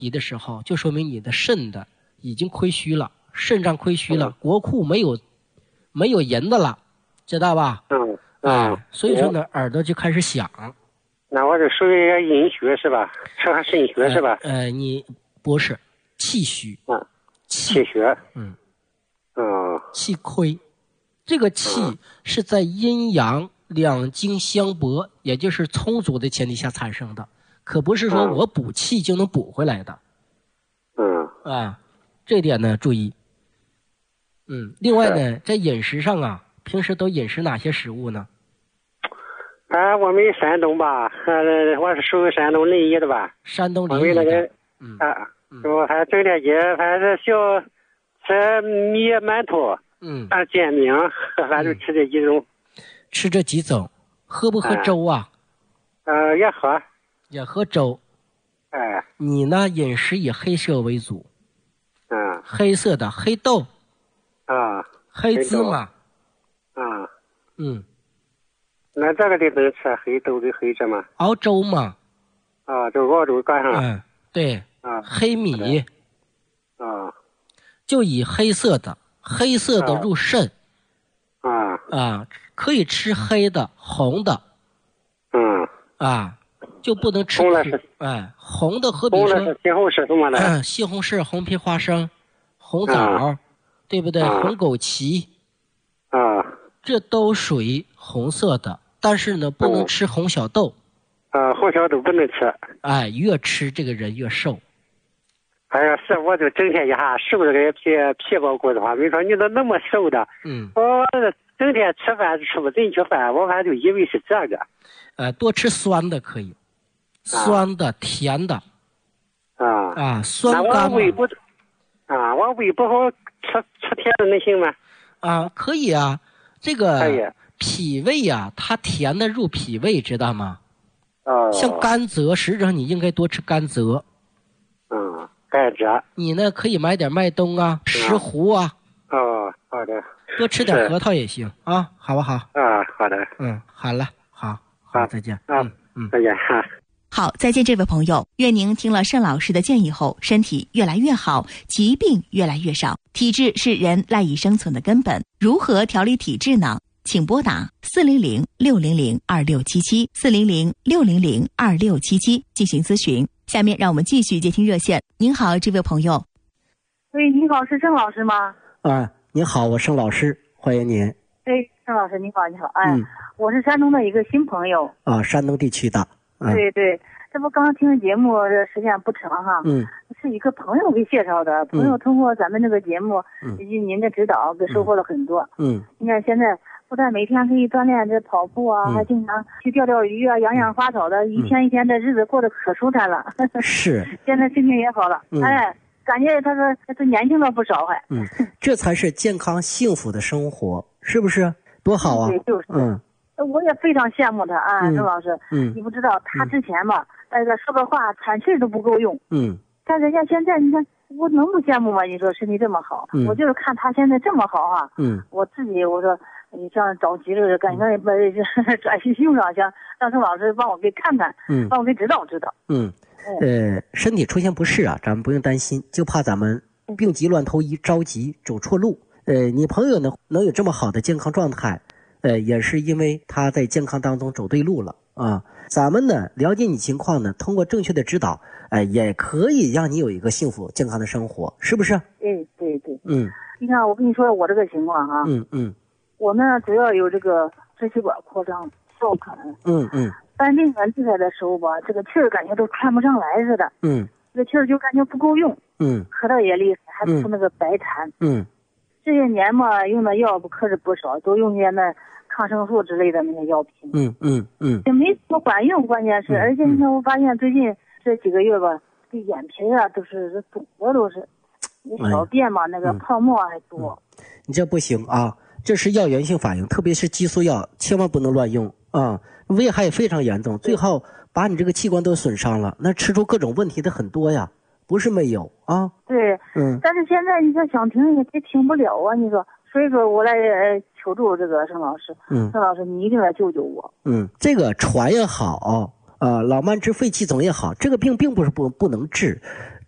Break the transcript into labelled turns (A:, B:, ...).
A: 你的时候，就说明你的肾的已经亏虚了，肾脏亏虚了，国库没有银的了，知道吧？所以说呢，耳朵就开始响。
B: 那我这属于一个阴虚是吧？吃和肾虚是吧？
A: 你不是气虚。
B: 气虚。
A: 气亏，这个气是在阴阳两经相搏，也就是充足的前提下产生的，可不是说我补气就能补回来的。这点呢注意。另外呢，在饮食上啊，平时都饮食哪些食物呢？
B: 我们山东吧，我是属于山东临沂的吧。
A: 山东临沂的。
B: 我还整点也反正小吃米馒头，煎饼，反正吃这几种。
A: 吃这几种，喝不喝粥啊？也喝粥。你呢？饮食以黑色为主。黑色的黑豆。黑芝麻。
B: 那这个得能吃黑豆跟黑芝麻。
A: 熬粥嘛。
B: 就熬粥干上。
A: 对。黑米。就以黑色的入肾。可以吃黑的、红的。就不能吃红的，好比说
B: 西红柿什么的。
A: 西红柿、红皮花生、红枣，对不对？红枸杞。这都属于红色的，但是呢，不能吃红小豆。红小豆不能吃。越吃这个人越瘦。
B: 是，我就整天一下瘦的跟皮包骨的话，没说你都那么瘦的。我整天吃饭吃不进去饭，我反正就以为是这个。
A: 多吃酸的可以，酸的、甜的。酸
B: 干嘛。我胃不好，吃甜的能行吗？
A: 可以啊，这个脾胃啊，它甜的入脾胃，知道吗？像甘蔗，实际上你应该多吃甘蔗。
B: 甘蔗。
A: 你呢，可以买点麦冬啊、石斛啊。
B: 好的。
A: 多吃点核桃也行啊，好不好？
B: 好的。
A: 好了，好，再见。
B: 再见。
C: 好，再见，这位朋友。愿您听了盛老师的建议后，身体越来越好，疾病越来越少。体质是人赖以生存的根本，如何调理体质呢？请拨打400-600-2677，400-600-2677进行咨询。下面让我们继续接听热线。您好，这位朋友。
D: 喂，你好，是盛老师吗？
A: 您好，我盛老师，欢迎您。
D: 盛老师，你好，你好。我是山东的一个新朋友。
A: 山东地区的。
D: 对，这不刚听节目，这时间不长哈。是一个朋友给介绍的，朋友通过咱们这个节目以及您的指导，给收获了很多。你看现在不但每天可以锻炼这跑步啊，还经常去钓鱼啊，养养花草的，一天一天的日子过得可舒坦了。
A: 是。
D: 现在心情也好了。感觉他说这年轻了不少还。
A: 这才是健康幸福的生活，是不是？多好啊！
D: 对，就是。我也非常羡慕他盛老师。你不知道他之前吧，说个话喘气都不够用。但人家现在你看，我能不羡慕吗？你说身体这么好，我就是看他现在这么好啊。我自己我说你像着急了，感觉转心用上，想让盛老师帮我给看看，帮我给指导指导。
A: 身体出现不适啊，咱们不用担心，就怕咱们病急乱投医，着急走错路。你朋友呢能有这么好的健康状态，也是因为他在健康当中走对路了啊。咱们呢了解你情况呢，通过正确的指导，也可以让你有一个幸福健康的生活，是不是？
D: 对。你看我跟你说我这个情况哈。我呢主要有这个支气管扩张、哮喘。搬运完进来的时候吧，这个气儿感觉都喘不上来似的。这个气儿就感觉不够用。咳得也厉害，还出那个白痰。这些年嘛，用的药可是不少，都用些那抗生素之类的那些药品。也没什么管用，关键是，而且你看，我发现最近这几个月吧，这眼皮啊都是肿的，都是，小便嘛那个泡沫还多。
A: 你这不行啊，这是药源性反应，特别是激素药，千万不能乱用啊，危害非常严重，最后把你这个器官都损伤了，那吃出各种问题的很多呀。不是没有啊。
D: 对。但是现在你说想停也停不了啊，你说，所以说我来求助这个盛老师。盛老师，你一定来救救我。
A: 这个喘也好，老慢支、肺气肿也好，这个病并不是不能治，